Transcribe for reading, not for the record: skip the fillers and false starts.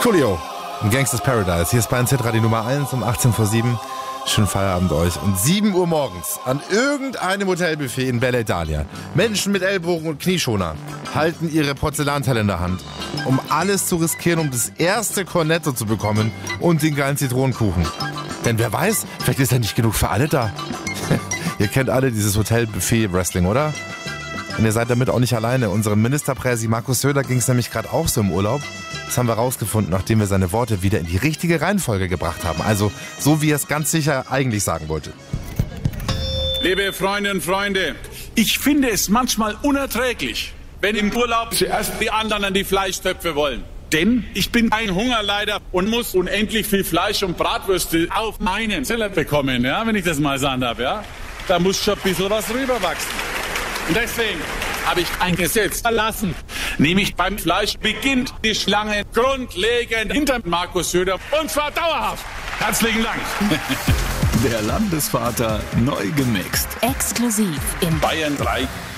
Coolio, Gangsters Paradise. Hier ist Bayern Z Radio Nummer 1 um 18 vor 7. Schönen Feierabend euch. Und 7 Uhr morgens an irgendeinem Hotelbuffet in Bella Italia. Menschen mit Ellbogen und Knieschoner halten ihre Porzellanteile in der Hand, um alles zu riskieren, um das erste Cornetto zu bekommen und den geilen Zitronenkuchen. Denn wer weiß, vielleicht ist ja nicht genug für alle da. Ihr kennt alle dieses Hotelbuffet-Wrestling, oder? Und ihr seid damit auch nicht alleine. Unserem Ministerpräsident Markus Söder ging es nämlich gerade auch so im Urlaub. Das haben wir rausgefunden, nachdem wir seine Worte wieder in die richtige Reihenfolge gebracht haben. Also so, wie er es ganz sicher eigentlich sagen wollte. Liebe Freundinnen und Freunde, ich finde es manchmal unerträglich, wenn im Urlaub zuerst die anderen an die Fleischtöpfe wollen. Denn ich bin kein Hungerleider und muss unendlich viel Fleisch und Bratwürste auf meinen Teller bekommen, ja, wenn ich das mal sagen darf. Ja? Da muss schon ein bisschen was rüberwachsen. Und deswegen habe ich ein Gesetz erlassen. Nämlich beim Fleisch beginnt die Schlange grundlegend hinter Markus Söder. Und zwar dauerhaft. Herzlichen Dank. Der Landesvater neu gemixt. Exklusiv in Bayern 3.